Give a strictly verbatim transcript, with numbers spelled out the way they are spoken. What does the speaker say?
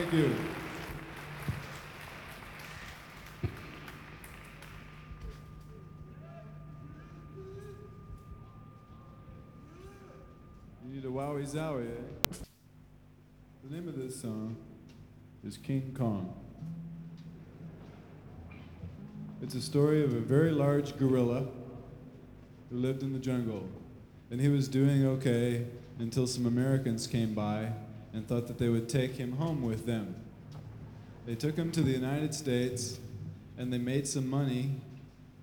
Thank you. You need a wowie zowie, eh? The name of this song is King Kong. It's a story of a very large gorilla who lived in the jungle. And he was doing okay until some Americans came by and thought that they would take him home with them. They took him to the United States and they made some money